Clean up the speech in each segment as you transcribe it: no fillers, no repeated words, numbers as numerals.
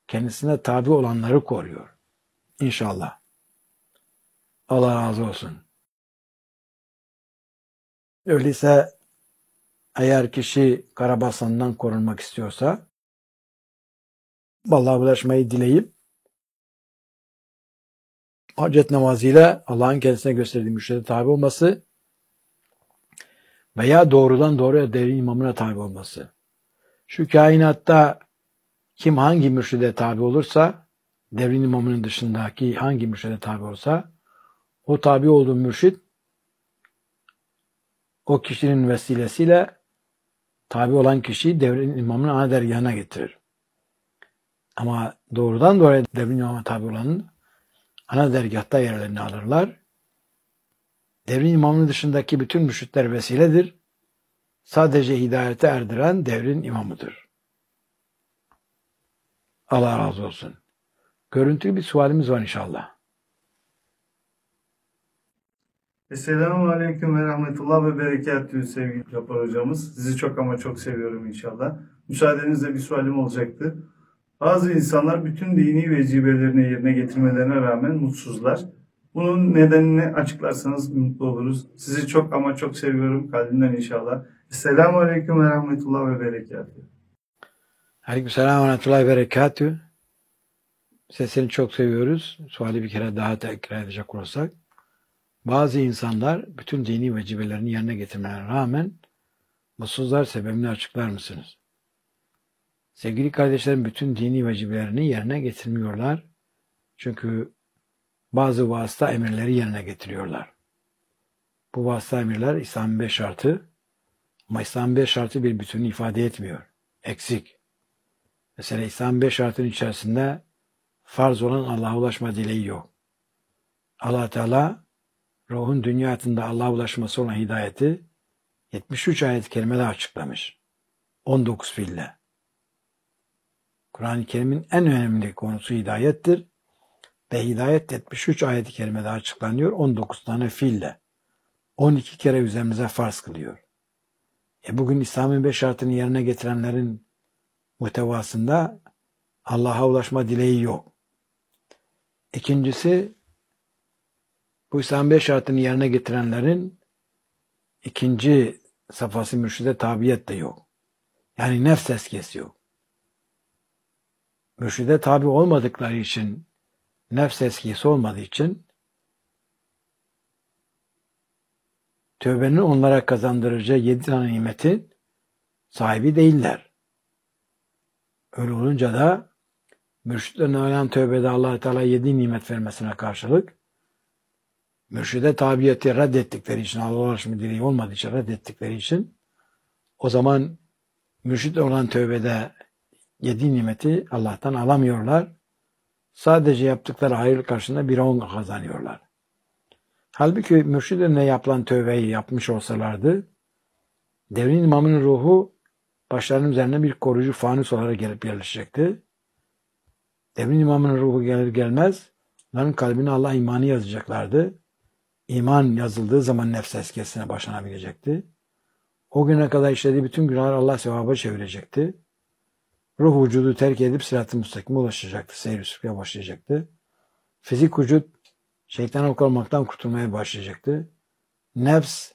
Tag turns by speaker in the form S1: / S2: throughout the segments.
S1: kendisine tabi olanları koruyor. İnşallah. Allah razı olsun. Öyleyse eğer kişi karabasandan korunmak istiyorsa vallahi ulaşmayı dileyip hacet namazıyla Allah'ın kendisine gösterdiği mürşide tabi olması veya doğrudan doğruya devrin imamına tabi olması. Şu kainatta kim hangi mürşide tabi olursa, devrin imamının dışındaki hangi mürşide tabi olursa, o tabi olduğu mürşid o kişinin vesilesiyle tabi olan kişiyi devrin imamının ana dergahına getirir. Ama doğrudan doğruya devrin imamına tabi olanın ana dergahta yerlerini alırlar. Devrin imamının dışındaki bütün mürşitler vesiledir. Sadece hidayete erdiren devrin imamıdır. Allah razı olsun. Görüntülü bir sualimiz var inşallah.
S2: Esselamu Aleyküm ve Rahmetullah ve Berekatühü sevgili Cabbar hocamız. Sizi çok ama çok seviyorum inşallah. Müsaadenizle bir sualim olacaktı. Bazı insanlar bütün dini vecibelerini yerine getirmelerine rağmen mutsuzlar. Bunun nedenini açıklarsanız mutlu oluruz. Sizi çok ama çok seviyorum kalbimden inşallah. Esselamu Aleyküm ve Rahmetullah ve Berekatühü.
S1: Aleykümselam ve Rahmetullah ve Berekatühü. Sesini çok seviyoruz. Suali bir kere daha tekrar edecek olursak. Bazı insanlar bütün dini vecibelerini yerine getirmelerine rağmen mutsuzlar, sebebini açıklar mısınız? Sevgili kardeşlerim, bütün dini vecibelerini yerine getirmiyorlar. Çünkü bazı vasıta emirleri yerine getiriyorlar. Bu vasıta emirler İslam'ın 5 şartı, ama İslam'ın 5 şartı bir bütünü ifade etmiyor. Eksik. Mesela İslam'ın 5 şartının içerisinde farz olan Allah'a ulaşma dileği yok. Allah Teala ruhun dünya hayatında Allah'a ulaşması olan hidayeti 73 ayet-i kerimede açıklamış. 19 fiille. Kur'an-ı Kerim'in en önemli konusu hidayettir. Ve hidayet 73 ayet-i kerimede açıklanıyor. 19 tane fiille. 12 kere üzerimize farz kılıyor. Bugün İslam'ın 5 şartını yerine getirenlerin muhtevasında Allah'a ulaşma dileği yok. İkincisi, bu İslam'ın 5 şartını yerine getirenlerin ikinci safhası mürşide tabiyet de yok. Yani nefs tezkiyesi yok. Mürşide tabi olmadıkları için, nefs tezkiyesi olmadığı için tövbenin onlara kazandıracağı 7 tane nimetin sahibi değiller. Öyle olunca da mürşitlerine olan tövbede Allah Teala 7 nimet vermesine karşılık mürşide tabiyeti reddettikleri için, Allah'a ulaşma dileği olmadığı için reddettikleri için o zaman mürşit olan tövbede 7 nimeti Allah'tan alamıyorlar. Sadece yaptıkları hayır karşılığında bir 10 kazanıyorlar. Halbuki mürşidlerine yapılan tövbeyi yapmış olsalardı, devrin imamının ruhu başlarının üzerine bir koruyucu fanus olarak gelip yerleşecekti. Devrin imamının ruhu gelir gelmez, onların kalbine Allah imanı yazacaklardı. İman yazıldığı zaman nefs tezkiyesine başlanabilecekti. O güne kadar işlediği bütün günahlar Allah sevaba çevirecekti. Ruh vücudu terk edip sırat-ı müstakime ulaşacaktı. Seyir-i sülüke başlayacaktı. Fizik vücut şeytan olmaktan kurtulmaya başlayacaktı. Nefs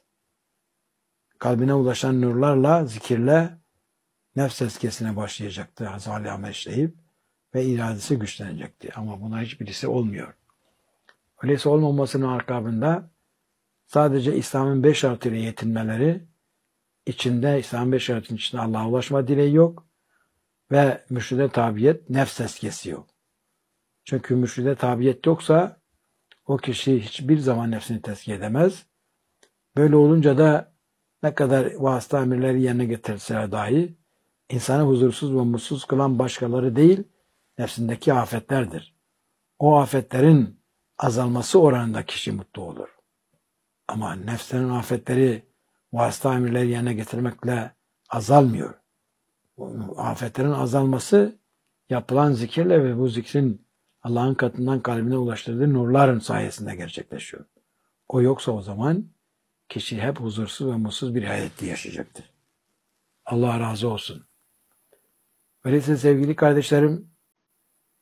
S1: kalbine ulaşan nurlarla, zikirle nefs tezkiyesine başlayacaktı. Salih amel işleyip ve iradesi güçlenecekti. Ama buna hiçbirisi olmuyor. Öyleyse olmamasının akabında sadece İslam'ın 5 şartıyla yetinmeleri içinde, İslam'ın 5 şartının içinde Allah'a ulaşma dileği yok ve mürşide tabiyet, nefs tezkiyesi yok. Çünkü mürşide tabiyet yoksa o kişi hiçbir zaman nefsini tezkiye edemez. Böyle olunca da ne kadar vasıta emirleri yerine getirilse dahi insanı huzursuz ve mutsuz kılan başkaları değil, nefsindeki afetlerdir. O afetlerin azalması oranında kişi mutlu olur. Ama nefsinin afetleri vasıta emirleri yerine getirmekle azalmıyor. Bu afetlerin azalması yapılan zikirle ve bu zikrin Allah'ın katından kalbine ulaştırdığı nurların sayesinde gerçekleşiyor. O yoksa o zaman kişi hep huzursuz ve mutsuz bir hayatta yaşayacaktır. Allah razı olsun. Öyleyse sevgili kardeşlerim,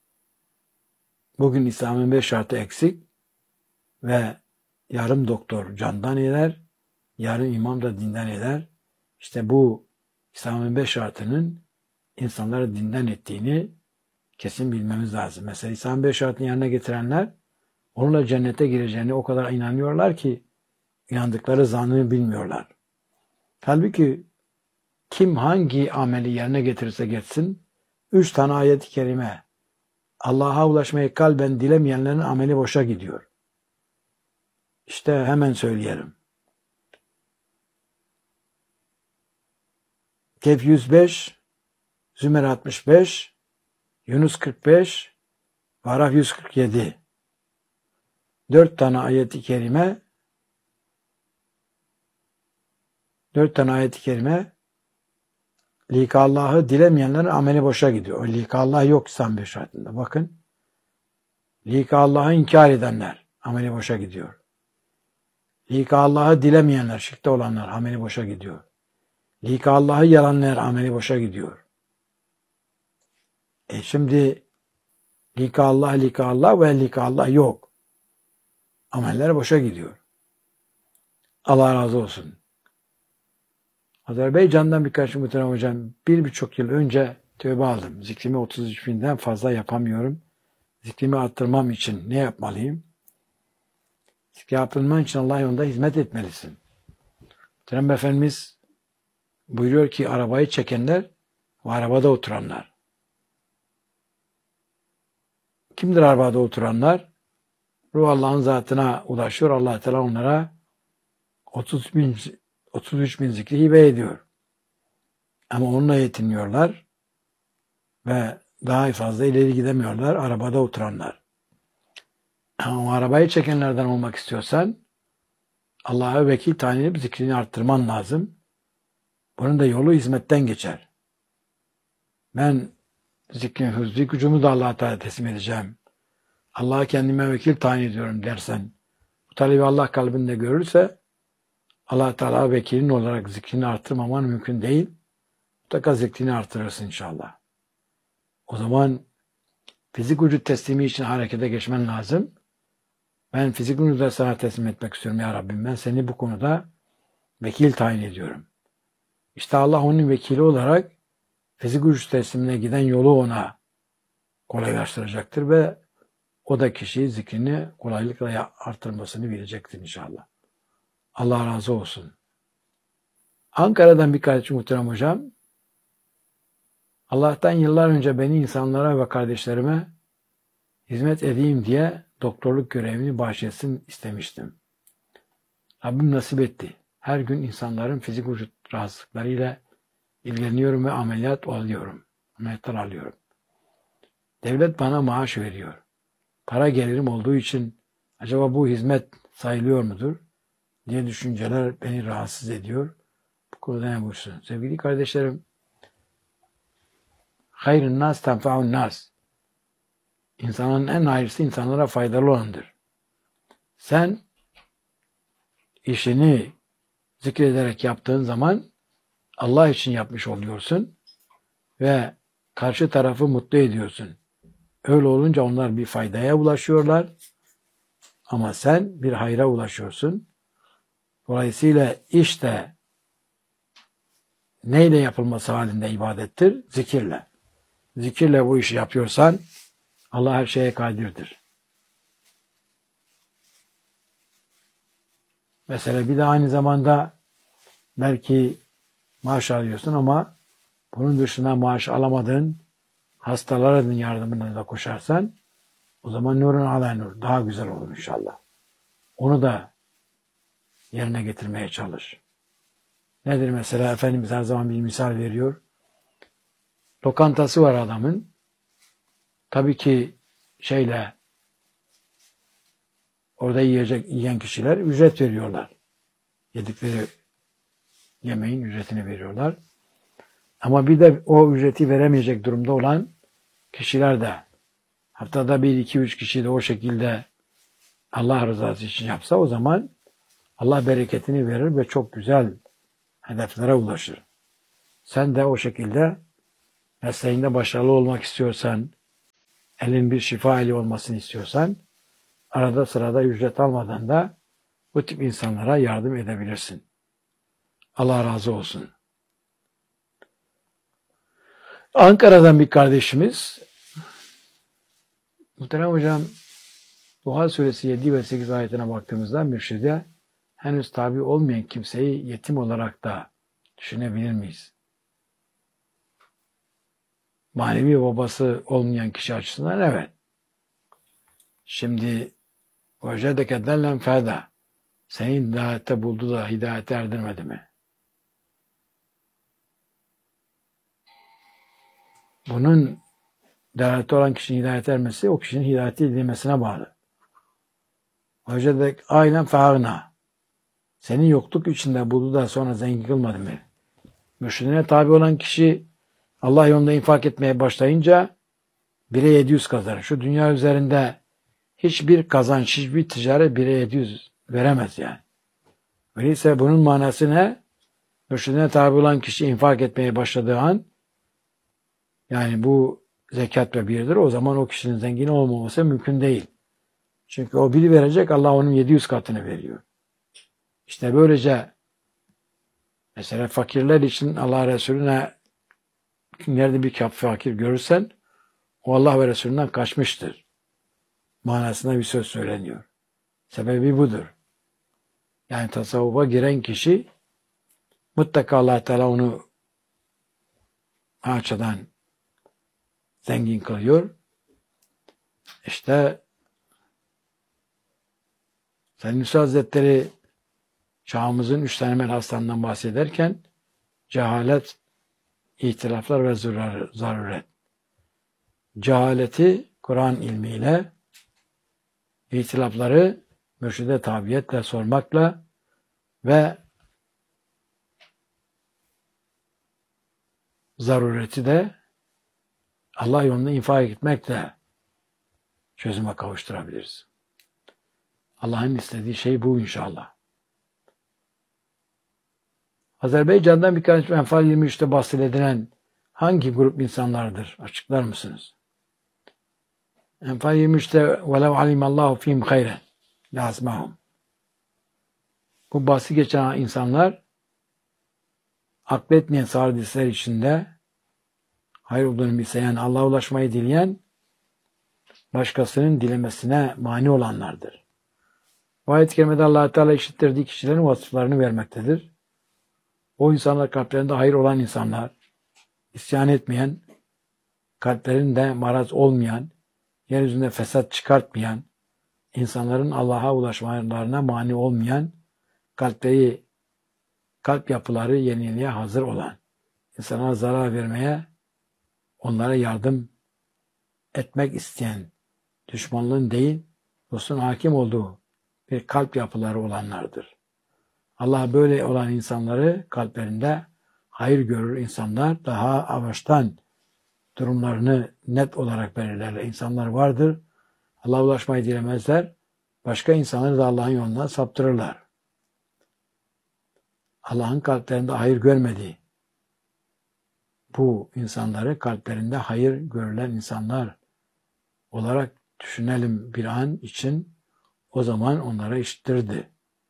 S1: Bugün İslam'ın 5 şartı eksik ve yarım doktor candan eder, yarım imam da dinden eder. İşte bu İslam'ın 5 şartının insanları dinden ettiğini kesin bilmemiz lazım. Mesela İslam'ın 5 şartını yerine getirenler onunla cennete gireceğine o kadar inanıyorlar ki inandıkları zannını bilmiyorlar. Halbuki kim hangi ameli yerine getirirse geçsin 3 tane ayet-i kerime Allah'a ulaşmayı kalben dilemeyenlerin ameli boşa gidiyor. İşte hemen söyleyelim. Kehf 105, Zümer 65, Yunus 45, Araf 147. 4 tane ayet-i kerime Likallah'ı dilemeyenlerin ameli boşa gidiyor. O likallah yok İslam 5 şartında. Bakın. Likallah'ı inkar edenler ameli boşa gidiyor. Likallah'ı dilemeyenler, şirkte olanlar ameli boşa gidiyor. Likallah'ı yalanlayan ameli boşa gidiyor. Şimdi likallah ve likallah yok. Ameller boşa gidiyor. Allah razı olsun. Azerbaycan'dan birkaç muhterem hocam 1,5 yıl önce tövbe aldım. Zikrimi 33.000'den fazla yapamıyorum. Zikrimi arttırmam için ne yapmalıyım? Zikri arttırman için Allah yolunda hizmet etmelisin. Muhterem Efendimiz buyuruyor ki arabayı çekenler ve arabada oturanlar. Kimdir arabada oturanlar? Ruh Allah'ın zatına ulaşıyor. Allah Teala onlara 33.000 zikri hibe ediyor. Ama onunla yetinmiyorlar ve daha fazla ileri gidemiyorlar arabada oturanlar. Ama arabayı çekenlerden olmak istiyorsan Allah'a vekil tayin edip zikrini arttırman lazım. Bunun da yolu hizmetten geçer. Ben zikrin hızlı gücümü de Allah'a Teala teslim edeceğim. Allah'a kendime vekil tayin ediyorum dersen, bu talebi Allah kalbinde görürse Allah Teala vekilin olarak zikrini arttırmaman mümkün değil. Mutlaka zikrini artırırsın inşallah. O zaman fizik vücut teslimi için harekete geçmen lazım. Ben fizik vücudu sana teslim etmek istiyorum ya Rabbim. Ben seni bu konuda vekil tayin ediyorum. İşte Allah onun vekili olarak fizik vücut teslimine giden yolu ona kolaylaştıracaktır ve o da kişiyi zikrini kolaylıkla artırmasını bilecektir inşallah. Allah razı olsun. Ankara'dan birkaç muhterem hocam, Allah'tan yıllar önce beni insanlara ve kardeşlerime hizmet edeyim diye doktorluk görevini bahşetsin istemiştim. Rabbim nasip etti. Her gün insanların fizik vücut rahatsızlıklarıyla ilgileniyorum ve ameliyatlar alıyorum. Devlet bana maaş veriyor. Para gelirim olduğu için acaba bu hizmet sayılıyor mudur diye düşünceler beni rahatsız ediyor. Bu konuda ne buyursun? Sevgili kardeşlerim, hayrın nas tenfa'un nas. İnsanın en hayırlısı insanlara faydalı olandır. Sen işini zikrederek yaptığın zaman Allah için yapmış oluyorsun ve karşı tarafı mutlu ediyorsun. Öyle olunca onlar bir faydaya ulaşıyorlar ama sen bir hayra ulaşıyorsun. Dolayısıyla işte neyle yapılması halinde ibadettir? Zikirle. Zikirle bu işi yapıyorsan Allah her şeye kadirdir. Mesela bir de aynı zamanda belki maaş alıyorsun ama bunun dışında maaş alamadığın hastaların yardımına da koşarsan o zaman nurun alay nur daha güzel olur inşallah. Onu da yerine getirmeye çalış. Nedir mesela? Efendimiz her zaman bir misal veriyor. Lokantası var adamın. Tabii ki orada yiyen kişiler ücret veriyorlar. Yedikleri yemeğin ücretini veriyorlar. Ama bir de o ücreti veremeyecek durumda olan kişiler de haftada 1, 2, 3 kişi de o şekilde Allah rızası için yapsa o zaman Allah bereketini verir ve çok güzel hedeflere ulaşır. Sen de o şekilde mesleğinde başarılı olmak istiyorsan, elin bir şifa eli olmasını istiyorsan arada sırada ücret almadan da bu tip insanlara yardım edebilirsin. Allah razı olsun. Ankara'dan bir kardeşimiz, muhterem hocam, Duha suresi 7 ve 8 ayetine baktığımızda mürşide henüz tabi olmayan kimseyi yetim olarak da düşünebilir miyiz? Manevi babası olmayan kişi açısından evet. Şimdi وَجَدَكَ دَلَّنْ فَدَى seni hidayette buldu da hidayete erdirmedi mi? Bunun dalalette olan kişinin hidayete ermesi o kişinin hidayete edilmesine bağlı. وَجَدَكَ aynen فَاغْنَى seni yokluk içinde buldu da sonra zengin kılmadı mı? Mürşidine tabi olan kişi Allah yolunda infak etmeye başlayınca 1'e 700 kazanır. Şu dünya üzerinde hiçbir kazanç, hiçbir ticaret 1'e 700 veremez yani. Öyleyse bunun manası ne? Mürşidine tabi olan kişi infak etmeye başladığı an, yani bu zekat ve birdir, o zaman o kişinin zengin olmaması mümkün değil. Çünkü o biri verecek, Allah onun 700 katını veriyor. İşte böylece mesela fakirler için Allah Resulüne nerede bir fakir görürsen o Allah ve Resulünden kaçmıştır manasında bir söz söyleniyor. Sebebi budur. Yani tasavvufa giren kişi mutlaka Allah Teala onu açıdan zengin kılıyor. İşte Said Nursi Hazretleri çağımızın 3 temel hastalığından bahsederken cehalet, ihtilaflar ve zaruret. Cehaleti Kur'an ilmiyle, ihtilafları mürşide tabiyetle sormakla ve zarureti de Allah yolunda infak etmekle çözüme kavuşturabiliriz. Allah'ın istediği şey bu inşallah. Azerbaycan'dan birkaç Enfal 23'te bahsedilen hangi grup insanlardır? Açıklar mısınız? Enfal 23'te وَلَوْ عَلِمَ اللّٰهُ فِيهِمْ خَيْرًا لَازْمَهُمْ bu bahsi geçen insanlar akletmeyen sardisler içinde hayır olduğunu bilseyen, Allah'a ulaşmayı dileyen, başkasının dilemesine mani olanlardır. Bu ayet-i kerimede Allah-u Teala işittirdiği kişilerin vasıflarını vermektedir. O insanlar kalplerinde hayır olan insanlar, isyan etmeyen, kalplerinde maraz olmayan, yeryüzünde fesat çıkartmayan, insanların Allah'a ulaşmalarına mani olmayan, kalp yapıları yeniliğe hazır olan, insana zarar vermeye, onlara yardım etmek isteyen, düşmanlığın değil, dostun hakim olduğu bir kalp yapıları olanlardır. Allah böyle olan insanları kalplerinde hayır görür insanlar, daha baştan durumlarını net olarak belirlerler. İnsanlar vardır, Allah'a ulaşmayı dilemezler, başka insanları da Allah'ın yolundan saptırırlar. Allah'ın kalplerinde hayır görmediği bu insanları kalplerinde hayır görülen insanlar olarak düşünelim bir an için, o zaman onlara işittirdi.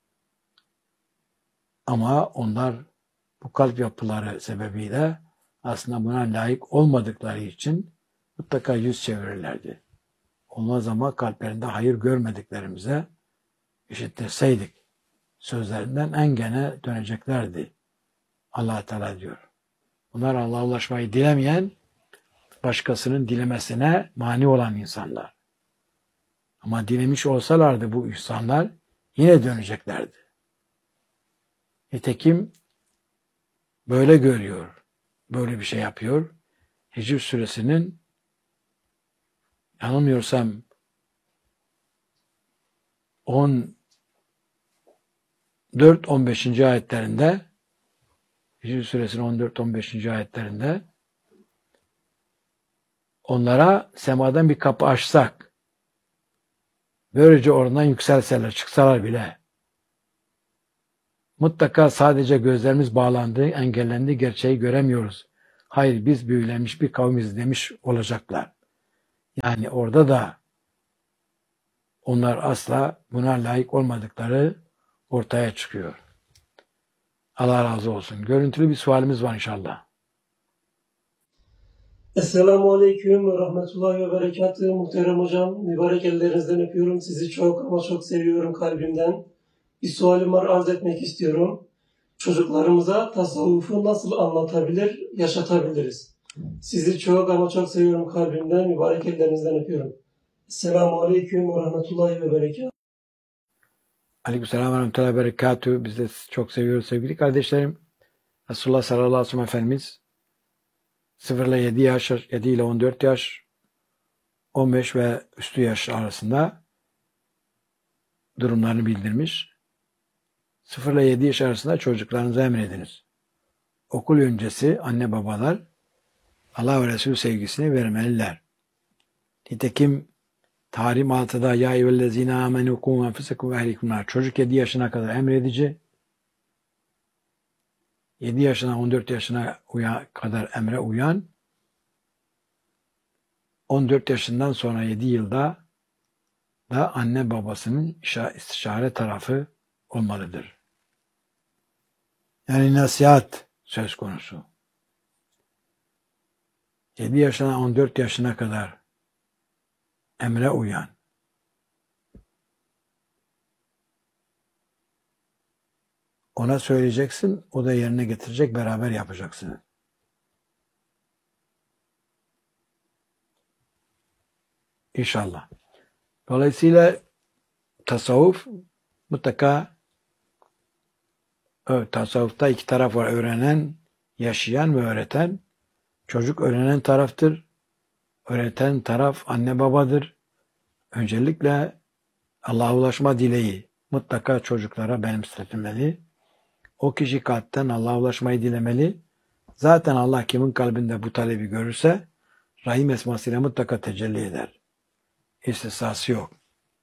S1: Ama onlar bu kalp yapıları sebebiyle aslında buna layık olmadıkları için mutlaka yüz çevirirlerdi. Olmaz ama kalplerinde hayır görmediklerimize işittirseydik sözlerinden en gene döneceklerdi. Allah Teala diyor. Bunlar Allah'a ulaşmayı dilemeyen, başkasının dilemesine mani olan insanlar. Ama dilemiş olsalardı bu insanlar yine döneceklerdi. Nitekim böyle görüyor, böyle bir şey yapıyor. Hicr suresinin yanılmıyorsam 14-15. ayetlerinde, Hicr suresinin 14-15. ayetlerinde onlara semadan bir kapı açsak, böylece oradan yükselseler, çıksalar bile, mutlaka sadece gözlerimiz bağlandı, engellendi, gerçeği göremiyoruz. Hayır, biz büyülenmiş bir kavmiz demiş olacaklar. Yani orada da onlar asla buna layık olmadıkları ortaya çıkıyor. Allah razı olsun. Görüntülü bir sualimiz var inşallah.
S3: Esselamu Aleyküm ve Rahmetullahi ve Berekatuhu. Muhterem hocam, mübarek ellerinizden öpüyorum. Sizi çok ama çok seviyorum kalbimden. Bir sualim var, arz etmek istiyorum. Çocuklarımıza tasavvufu nasıl anlatabilir, yaşatabiliriz? Sizi çok ama çok seviyorum kalbimden. Mübarek ellerinizden öpüyorum. Esselamu Aleyküm ve Rahmetullahi ve Berekatuhu.
S1: Aleykümselam ve rahmetullahi ve berekatuhu. Biz de sizi çok seviyoruz sevgili kardeşlerim. Resulullah sallallahu aleyhi ve sellem Efendimiz 0 ile 7 yaş, 7 ile 14 yaş, 15 ve üstü yaş arasında durumlarını bildirmiş. 0 ile 7 yaş arasında çocuklarınıza emrediniz. Okul öncesi anne babalar Allah ve Resulü sevgisini vermeliler. Nitekim Tahrim 6'da ya eyyühellezine amenü kû enfusekum ve ehlikum nar. Çocuk 7 yaşına kadar emredici. 7 yaşına 14 yaşına kadar emre uyan. 14 yaşından sonra 7 yılda da anne babasının istişare tarafı olmalıdır. Yani nasihat söz konusu. 7 yaşına 14 yaşına kadar emre uyan. Ona söyleyeceksin, o da yerine getirecek, beraber yapacaksınız. İnşallah. Dolayısıyla tasavvuf mutlaka tasavvufta iki taraf var. Öğrenen, yaşayan ve öğreten. Çocuk öğrenen taraftır. Öğreten taraf anne babadır. Öncelikle Allah'a ulaşma dileği mutlaka çocuklara benimsetilmeli. O kişi kalpten Allah'a ulaşmayı dilemeli. Zaten Allah kimin kalbinde bu talebi görürse Rahim esmasıyla mutlaka tecelli eder. İstisnası yok.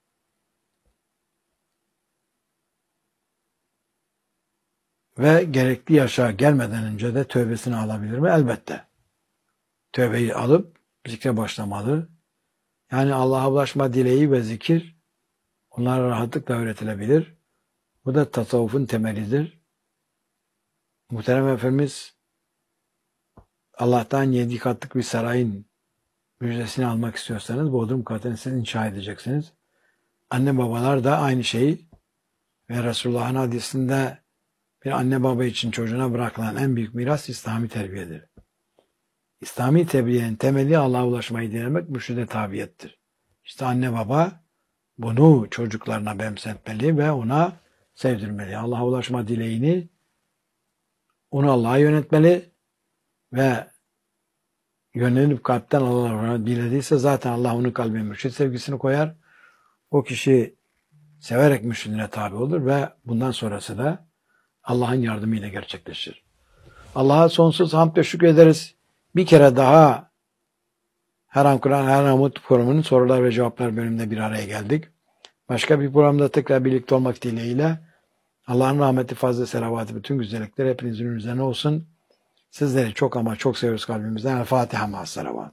S1: Ve gerekli yaşa gelmeden önce de tövbesini alabilir mi? Elbette. Tövbeyi alıp zikre başlamalı. Yani Allah'a ulaşma dileği ve zikir onlara rahatlıkla öğretilebilir. Bu da tasavvufun temelidir. Muhterem Efendimiz Allah'tan 7 katlık bir sarayın müjdesini almak istiyorsanız Bodrum katını siz inşa edeceksiniz. Anne babalar da aynı şeyi ve Resulullah'ın hadisinde bir anne baba için çocuğuna bırakılan en büyük miras İslami terbiyedir. İslami terbiyenin temeli Allah'a ulaşmayı dilemek mürşide tabiyettir. İşte anne baba bunu çocuklarına benimsetmeli ve ona sevdirmeli. Allah'a ulaşma dileğini onu Allah'a yönetmeli ve yönelip kalpten Allah'a dilediyse zaten Allah onun kalbine mürşid sevgisini koyar. O kişi severek mürşidine tabi olur ve bundan sonrası da Allah'ın yardımıyla gerçekleşir. Allah'a sonsuz hamd ve şükür ederiz. Bir kere daha Her An Kur'an, Her An Umut programının sorular ve cevaplar bölümünde bir araya geldik. Başka bir programda tekrar birlikte olmak dileğiyle Allah'ın rahmeti, fazla selavatı, bütün güzellikler hepinizin üzerine olsun. Sizleri çok ama çok seviyoruz kalbimizden. El Fatiha ma'as selavat.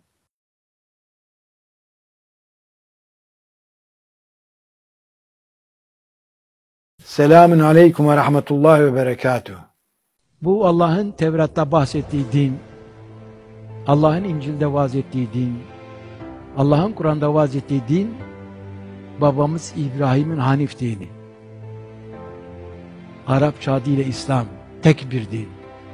S1: Selamun aleyküm ve rahmetullahi ve berekatuhu.
S4: Bu Allah'ın Tevrat'ta bahsettiği din, Allah'ın İncil'de vaaz ettiği din, Allah'ın Kur'an'da vaaz ettiği din, babamız İbrahim'in Hanif dini. Arapça adıyla İslam, tek bir din.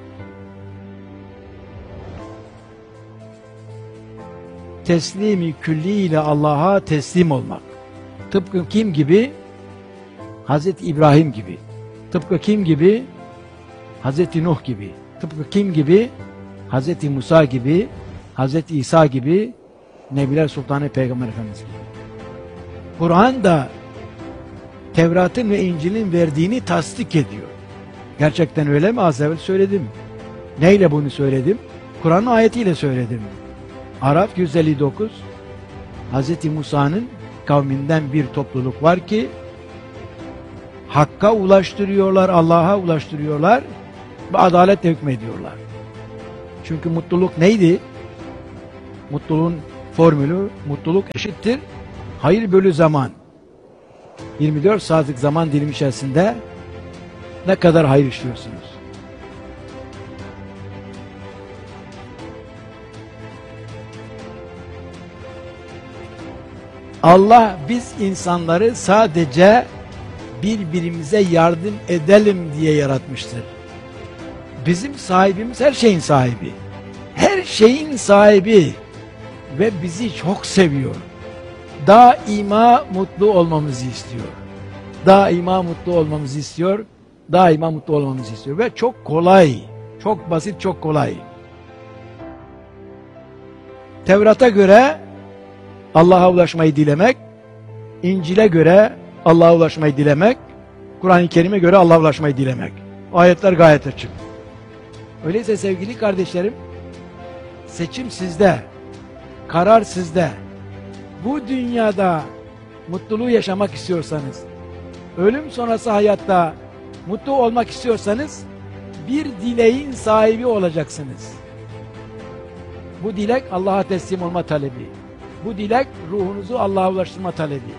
S4: Teslimi külliyle Allah'a teslim olmak. Tıpkı kim gibi? Hazreti İbrahim gibi. Tıpkı kim gibi? Hazreti Nuh gibi. Tıpkı kim gibi? Hazreti Musa gibi, Hazreti İsa gibi, Nebiler Sultanı Peygamber Efendimiz gibi. Kur'an da Tevrat'ın ve İncil'in verdiğini tasdik ediyor. Gerçekten öyle mi? Az evvel söyledim. Neyle bunu söyledim? Kur'an'ın ayetiyle söyledim. Araf 159, Hazreti Musa'nın kavminden bir topluluk var ki Hakk'a ulaştırıyorlar, Allah'a ulaştırıyorlar ve adaletle hükmediyorlar. Çünkü mutluluk neydi? Mutluluğun formülü mutluluk eşittir hayır bölü zaman. 24 saatlik zaman dilimi içerisinde ne kadar hayır işliyorsunuz? Allah biz insanları sadece birbirimize yardım edelim diye yaratmıştır. Bizim sahibimiz her şeyin sahibi. Her şeyin sahibi ve bizi çok seviyor. Daima mutlu olmamızı istiyor. Daima mutlu olmamızı istiyor. Daima mutlu olmamızı istiyor ve çok kolay. Çok basit, çok kolay. Tevrat'a göre Allah'a ulaşmayı dilemek, İncil'e göre Allah'a ulaşmayı dilemek, Kur'an-ı Kerim'e göre Allah'a ulaşmayı dilemek. Ayetler gayet açık. Öyleyse sevgili kardeşlerim, seçim sizde, karar sizde. Bu dünyada mutluluğu yaşamak istiyorsanız, ölüm sonrası hayatta mutlu olmak istiyorsanız, bir dileğin sahibi olacaksınız. Bu dilek Allah'a teslim olma talebi. Bu dilek ruhunuzu Allah'a ulaştırma talebi.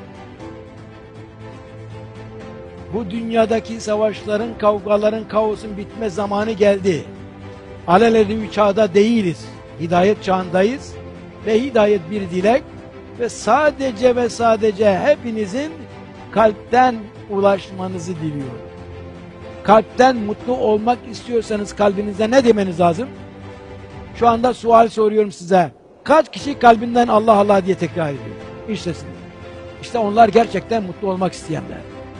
S4: Bu dünyadaki savaşların, kavgaların, kaosun bitme zamanı geldi. Alelade bir çağda değiliz. Hidayet çağındayız. Ve hidayet bir dilek. Ve sadece ve sadece hepinizin kalpten ulaşmanızı diliyorum. Kalpten mutlu olmak istiyorsanız kalbinizde ne demeniz lazım? Şu anda sual soruyorum size. Kaç kişi kalbinden Allah Allah diye tekrar ediyor? İşte siz. İşte onlar gerçekten mutlu olmak isteyenler.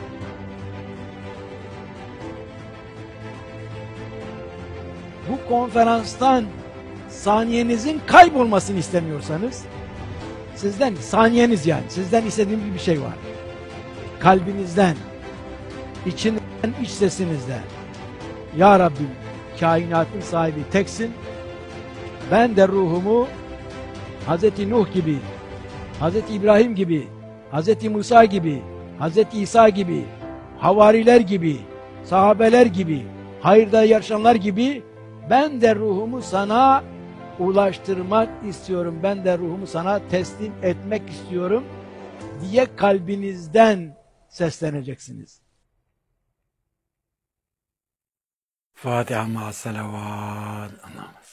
S4: Bu konferanstan saniyenizin kaybolmasını istemiyorsanız, sizden saniyeniz yani, sizden istediğim bir şey var. Kalbinizden, içinden, iç sesinizden. Ya Rabbi, kainatın sahibi teksin. Ben de ruhumu Hz. Nuh gibi, Hz. İbrahim gibi, Hz. Musa gibi, Hz. İsa gibi, havariler gibi, sahabeler gibi, hayırda yarışanlar gibi ben de ruhumu sana ulaştırmak istiyorum. Ben de ruhumu sana teslim etmek istiyorum diye kalbinizden sesleneceksiniz.
S1: Fatiha ma'as salavat.